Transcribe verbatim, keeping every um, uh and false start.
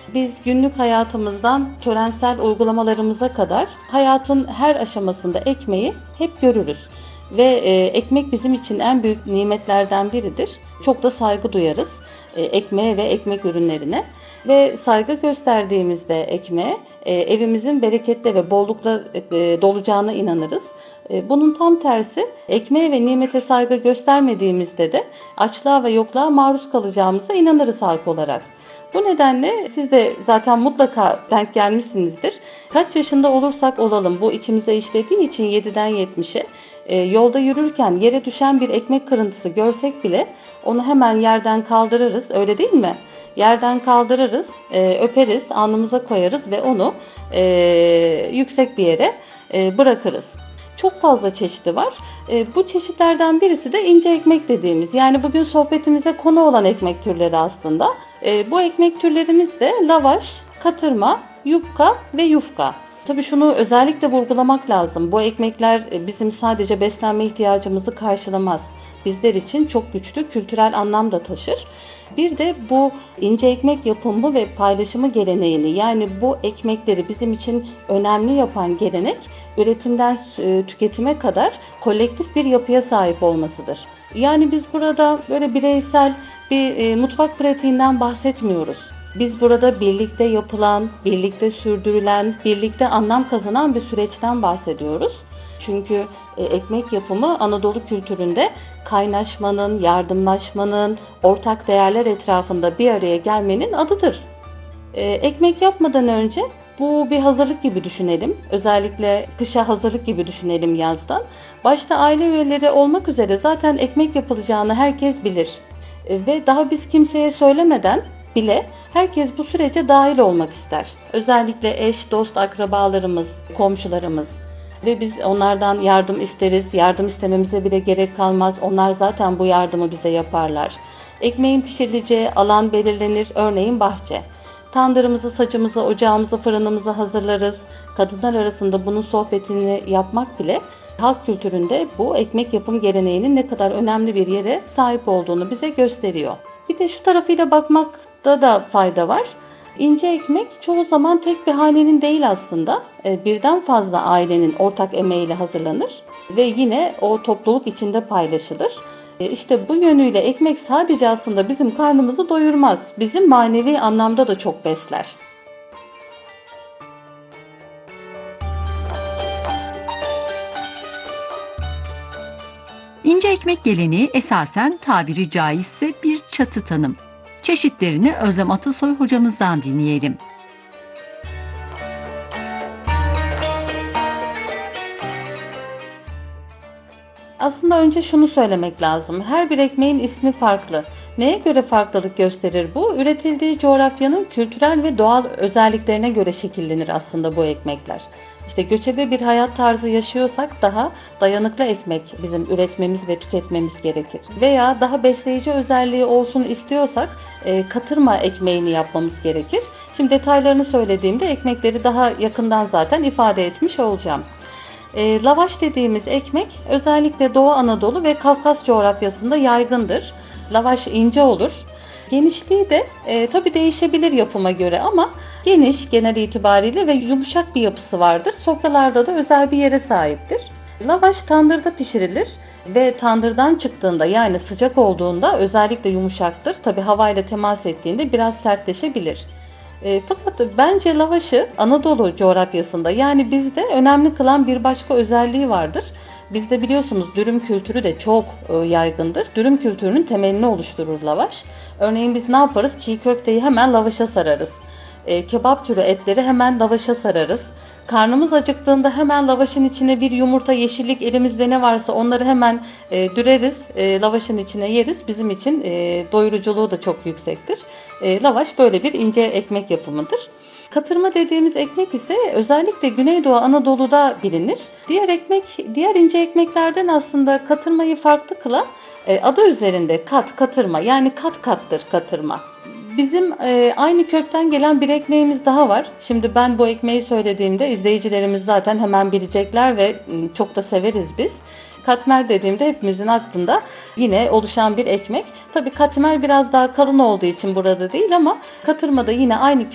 Biz günlük hayatımızdan törensel uygulamalarımıza kadar hayatın her aşamasında ekmeği hep görürüz. Ve e, ekmek bizim için en büyük nimetlerden biridir. Çok da saygı duyarız e, ekmeğe ve ekmek ürünlerine. Ve saygı gösterdiğimizde ekmeğe e, evimizin bereketle ve bollukla e, dolacağına inanırız. E, bunun tam tersi, ekmeğe ve nimete saygı göstermediğimizde de açlığa ve yokluğa maruz kalacağımıza inanırız halk olarak. Bu nedenle siz de zaten mutlaka denk gelmişsinizdir. Kaç yaşında olursak olalım bu içimize işlediği için yediden yetmişe e, yolda yürürken yere düşen bir ekmek kırıntısı görsek bile onu hemen yerden kaldırırız, öyle değil mi? Yerden kaldırırız, e, öperiz, alnımıza koyarız ve onu e, yüksek bir yere e, bırakırız. Çok fazla çeşidi var. E, bu çeşitlerden birisi de ince ekmek dediğimiz, yani bugün sohbetimize konu olan ekmek türleri aslında. E, bu ekmek türlerimiz de lavaş, katırma, yufka ve yufka. Tabii şunu özellikle vurgulamak lazım. Bu ekmekler bizim sadece beslenme ihtiyacımızı karşılamaz. Bizler için çok güçlü kültürel anlam da taşır. Bir de bu ince ekmek yapımı ve paylaşımı geleneğini, yani bu ekmekleri bizim için önemli yapan gelenek, üretimden tüketime kadar kolektif bir yapıya sahip olmasıdır. Yani biz burada böyle bireysel bir mutfak pratiğinden bahsetmiyoruz. Biz burada birlikte yapılan, birlikte sürdürülen, birlikte anlam kazanan bir süreçten bahsediyoruz. Çünkü e, ekmek yapımı Anadolu kültüründe kaynaşmanın, yardımlaşmanın, ortak değerler etrafında bir araya gelmenin adıdır. E, ekmek yapmadan önce bu bir hazırlık gibi düşünelim. Özellikle kışa hazırlık gibi düşünelim yazdan. Başta aile üyeleri olmak üzere zaten ekmek yapılacağını herkes bilir. E, ve daha biz kimseye söylemeden bile herkes bu sürece dahil olmak ister. Özellikle eş, dost, akrabalarımız, komşularımız. Ve biz onlardan yardım isteriz. Yardım istememize bile gerek kalmaz. Onlar zaten bu yardımı bize yaparlar. Ekmeğin pişirileceği alan belirlenir. Örneğin bahçe. Tandırımızı, sacımızı, ocağımızı, fırınımızı hazırlarız. Kadınlar arasında bunun sohbetini yapmak bile halk kültüründe bu ekmek yapım geleneğinin ne kadar önemli bir yere sahip olduğunu bize gösteriyor. Bir de şu tarafıyla bakmakta da fayda var. İnce ekmek çoğu zaman tek bir hanenin değil aslında. Birden fazla ailenin ortak emeğiyle hazırlanır ve yine o topluluk içinde paylaşılır. İşte bu yönüyle ekmek sadece aslında bizim karnımızı doyurmaz. Bizim manevi anlamda da çok besler. İnce ekmek geleneği esasen tabiri caizse bir çatı tanım. Çeşitlerini Özlem Atasoy hocamızdan dinleyelim. Aslında önce şunu söylemek lazım. Her bir ekmeğin ismi farklı. Neye göre farklılık gösterir bu? Üretildiği coğrafyanın kültürel ve doğal özelliklerine göre şekillenir aslında bu ekmekler. İşte göçebe bir hayat tarzı yaşıyorsak daha dayanıklı ekmek bizim üretmemiz ve tüketmemiz gerekir. Veya daha besleyici özelliği olsun istiyorsak e, katırma ekmeğini yapmamız gerekir. Şimdi detaylarını söylediğimde ekmekleri daha yakından zaten ifade etmiş olacağım. E, lavaş dediğimiz ekmek özellikle Doğu Anadolu ve Kafkas coğrafyasında yaygındır. Lavaş ince olur. Genişliği de e, tabii değişebilir yapıma göre ama geniş genel itibariyle ve yumuşak bir yapısı vardır. Sofralarda da özel bir yere sahiptir. Lavaş tandırda pişirilir ve tandırdan çıktığında, yani sıcak olduğunda özellikle yumuşaktır. Tabii havayla temas ettiğinde biraz sertleşebilir. E, fakat bence lavaşı Anadolu coğrafyasında, yani bizde önemli kılan bir başka özelliği vardır. Bizde biliyorsunuz dürüm kültürü de çok e, yaygındır. Dürüm kültürünün temelini oluşturur lavaş. Örneğin biz ne yaparız? Çiğ köfteyi hemen lavaşa sararız. E, kebap türü etleri hemen lavaşa sararız. Karnımız acıktığında hemen lavaşın içine bir yumurta, yeşillik, elimizde ne varsa onları hemen e, düreriz, e, lavaşın içine yeriz. Bizim için e, doyuruculuğu da çok yüksektir. E, lavaş böyle bir ince ekmek yapımıdır. Katırma dediğimiz ekmek ise özellikle Güneydoğu Anadolu'da bilinir. Diğer ekmek, diğer ince ekmeklerden aslında katırmayı farklı kılan e, adı üzerinde kat, katırma, yani kat kattır katırma. Bizim e, aynı kökten gelen bir ekmeğimiz daha var. Şimdi ben bu ekmeği söylediğimde izleyicilerimiz zaten hemen bilecekler ve çok da severiz biz. Katmer dediğimde hepimizin aklında yine oluşan bir ekmek. Tabii katmer biraz daha kalın olduğu için burada değil ama katırma da yine aynı